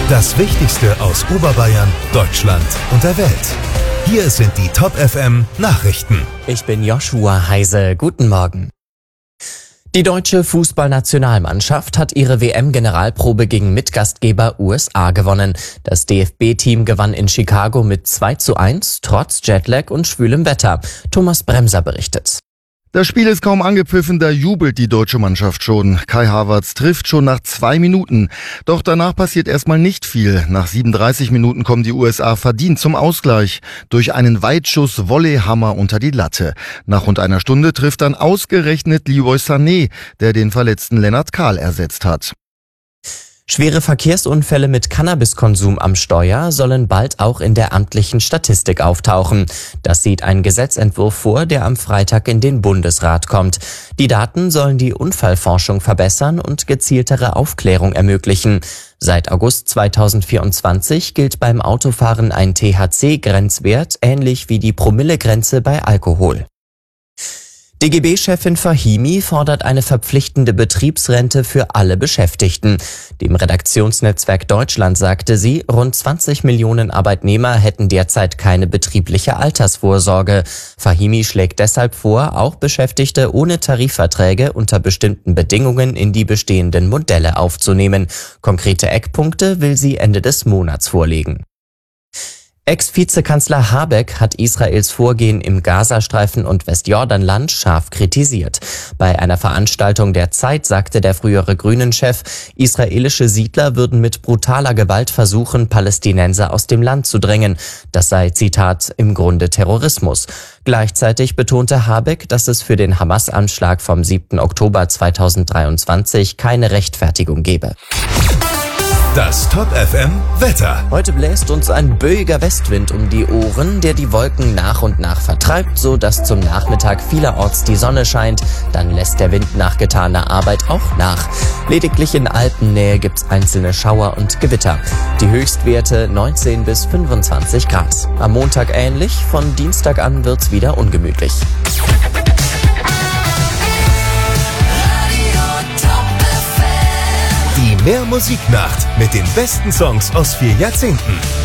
Das Wichtigste aus Oberbayern, Deutschland und der Welt. Hier sind die Top FM Nachrichten. Ich bin Joshua Heise. Guten Morgen. Die deutsche Fußballnationalmannschaft hat ihre WM-Generalprobe gegen Mitgastgeber USA gewonnen. Das DFB-Team gewann in Chicago mit 2:1, trotz Jetlag und schwülem Wetter. Thomas Bremser berichtet. Das Spiel ist kaum angepfiffen, da jubelt die deutsche Mannschaft schon. Kai Havertz trifft schon nach 2 Minuten. Doch danach passiert erstmal nicht viel. Nach 37 Minuten kommen die USA verdient zum Ausgleich. Durch einen Weitschuss Volleyhammer unter die Latte. Nach rund einer Stunde trifft dann ausgerechnet Leroy Sané, der den verletzten Lennart Kahl ersetzt hat. Schwere Verkehrsunfälle mit Cannabiskonsum am Steuer sollen bald auch in der amtlichen Statistik auftauchen. Das sieht ein Gesetzentwurf vor, der am Freitag in den Bundesrat kommt. Die Daten sollen die Unfallforschung verbessern und gezieltere Aufklärung ermöglichen. Seit August 2024 gilt beim Autofahren ein THC-Grenzwert, ähnlich wie die Promillegrenze bei Alkohol. DGB-Chefin Fahimi fordert eine verpflichtende Betriebsrente für alle Beschäftigten. Dem Redaktionsnetzwerk Deutschland sagte sie, rund 20 Millionen Arbeitnehmer hätten derzeit keine betriebliche Altersvorsorge. Fahimi schlägt deshalb vor, auch Beschäftigte ohne Tarifverträge unter bestimmten Bedingungen in die bestehenden Modelle aufzunehmen. Konkrete Eckpunkte will sie Ende des Monats vorlegen. Ex-Vizekanzler Habeck hat Israels Vorgehen im Gazastreifen und Westjordanland scharf kritisiert. Bei einer Veranstaltung der Zeit sagte der frühere Grünen-Chef, israelische Siedler würden mit brutaler Gewalt versuchen, Palästinenser aus dem Land zu drängen. Das sei, Zitat, im Grunde Terrorismus. Gleichzeitig betonte Habeck, dass es für den Hamas-Anschlag vom 7. Oktober 2023 keine Rechtfertigung gebe. Das Top FM Wetter. Heute bläst uns ein böiger Westwind um die Ohren, der die Wolken nach und nach vertreibt, so dass zum Nachmittag vielerorts die Sonne scheint. Dann lässt der Wind nach getaner Arbeit auch nach. Lediglich in Alpennähe gibt's einzelne Schauer und Gewitter. Die Höchstwerte 19 bis 25 Grad. Am Montag ähnlich, von Dienstag an wird's wieder ungemütlich. Die Mehr Musiknacht mit den besten Songs aus 4 Jahrzehnten.